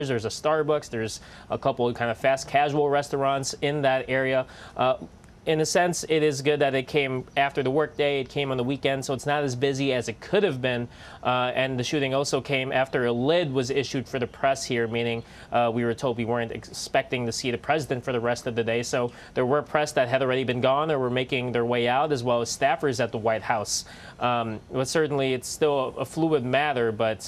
There's a Starbucks. There's a couple of kind of fast casual restaurants in that area. In a sense, it is good that it came after the workday. It came on the weekend, so it's not as busy as it could have been. And the shooting also came after a lid was issued for the press here, meaning we were told we weren't expecting to see the president for the rest of the day. So there were press that had already been gone or were making their way out, as well as staffers at the White House. But certainly, it's still a fluid matter, but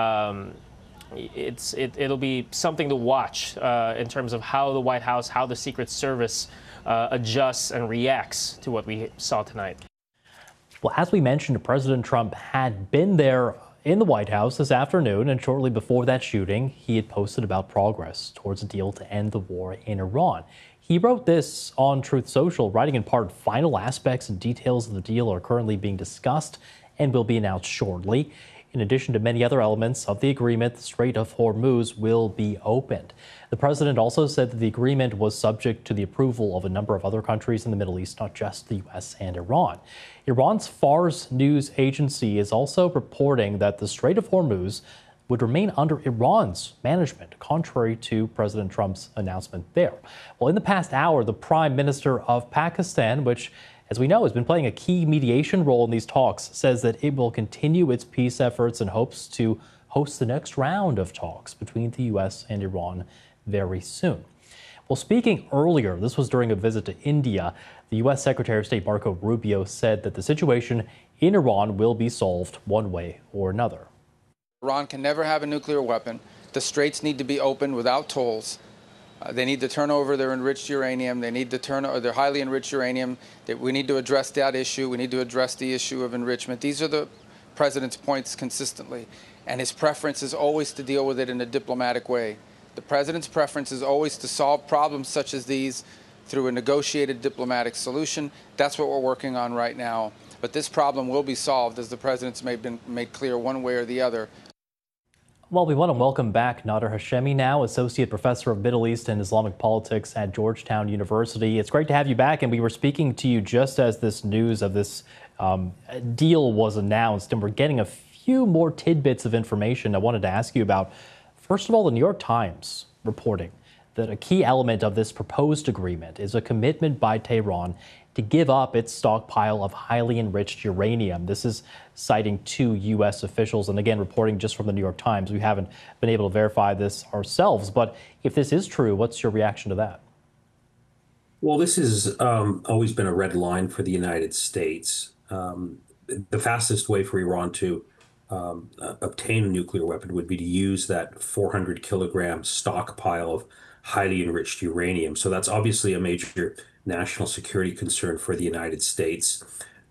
it'll be something to watch in terms of how the White House, how the Secret Service adjusts and reacts to what we saw tonight. Well, as we mentioned, President Trump had been there in the White House this afternoon, and shortly before that shooting, he had posted about progress towards a deal to end the war in Iran. He wrote this on Truth Social, writing in part, "Final aspects and details of the deal are currently being discussed and will be announced shortly. In addition to many other elements of the agreement, the Strait of Hormuz will be opened." The president also said that the agreement was subject to the approval of a number of other countries in the Middle East, not just the U.S. and Iran. Iran's Fars news agency is also reporting that the Strait of Hormuz would remain under Iran's management, contrary to President Trump's announcement there. Well, in the past hour, the Prime Minister of Pakistan, which, as we know, has been playing a key mediation role in these talks, says that it will continue its peace efforts and hopes to host the next round of talks between the U.S. and Iran very soon. Well, speaking earlier, this was during a visit to India, the U.S. Secretary of State Marco Rubio said that the situation in Iran will be solved one way or another. Iran can never have a nuclear weapon. The straits need to be opened without tolls. They need to turn over their enriched uranium. They need to turn over their highly enriched uranium. We need to address that issue. We need to address the issue of enrichment. These are the president's points consistently. And his preference is always to deal with it in a diplomatic way. The president's preference is always to solve problems such as these through a negotiated diplomatic solution. That's what we're working on right now. But this problem will be solved, as the president's made clear one way or the other. Well, we want to welcome back Nader Hashemi now, Associate Professor of Middle East and Islamic Politics at Georgetown University. It's great to have you back, and we were speaking to you just as this news of this deal was announced, and we're getting a few more tidbits of information I wanted to ask you about. First of all, the New York Times reporting that a key element of this proposed agreement is a commitment by Tehran to give up its stockpile of highly enriched uranium. This is citing two U.S. officials, and again, reporting just from the New York Times. We haven't been able to verify this ourselves, but if this is true, what's your reaction to that? Well, this has always been a red line for the United States. The fastest way for Iran to obtain a nuclear weapon would be to use that 400 kilogram stockpile of highly enriched uranium. So that's obviously a major national security concern for the United States.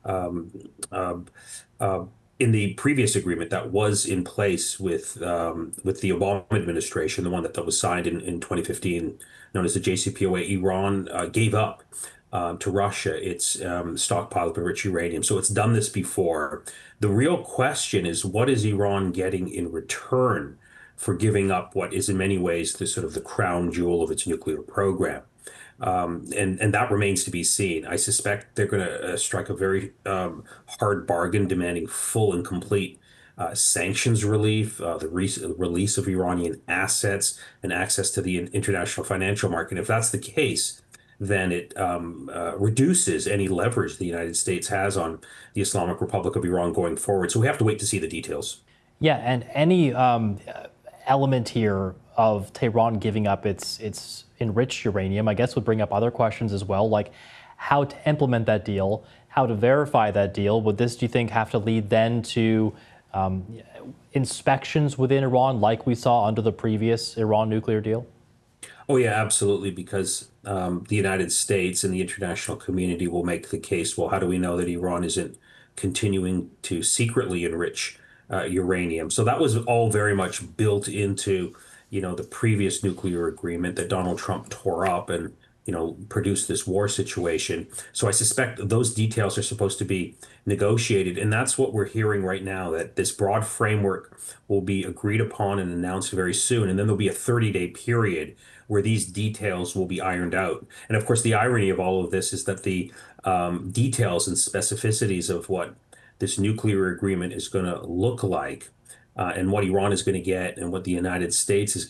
In the previous agreement that was in place with the Obama administration, the one that was signed in 2015, known as the JCPOA, Iran gave up to Russia its stockpile of enriched uranium. So it's done this before. The real question is, what is Iran getting in return for giving up what is in many ways the sort of the crown jewel of its nuclear program? And that remains to be seen. I suspect they're going to strike a very hard bargain, demanding full and complete sanctions relief, the release of Iranian assets, and access to the international financial market. If that's the case, then it reduces any leverage the United States has on the Islamic Republic of Iran going forward. So we have to wait to see the details. Yeah, and any element here of Tehran giving up its enriched uranium, I guess, would bring up other questions as well, like how to implement that deal, how to verify that deal. Would this, do you think, have to lead then to inspections within Iran like we saw under the previous Iran nuclear deal? Oh, yeah, absolutely, because the United States and the international community will make the case, well, how do we know that Iran isn't continuing to secretly enrich uranium? So that was all very much built into, the previous nuclear agreement that Donald Trump tore up and, produced this war situation. So I suspect those details are supposed to be negotiated. And that's what we're hearing right now, that this broad framework will be agreed upon and announced very soon. And then there'll be a 30-day period where these details will be ironed out. And of course, the irony of all of this is that the details and specificities of what this nuclear agreement is going to look like and what Iran is going to get and what the United States is